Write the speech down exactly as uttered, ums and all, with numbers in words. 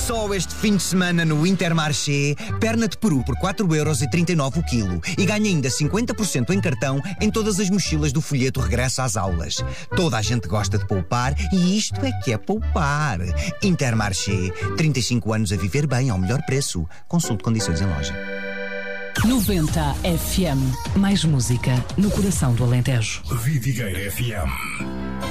Só este fim de semana no Intermarché, perna de peru por quatro euros e trinta e nove o quilo e ganha ainda cinquenta por cento em cartão em todas as mochilas do folheto Regresso às Aulas. Toda a gente gosta de poupar e isto é que é poupar. Intermarché, trinta e cinco anos a viver bem ao melhor preço. Consulte condições em loja. noventa F M. Mais música no coração do Alentejo. Vidigueira F M.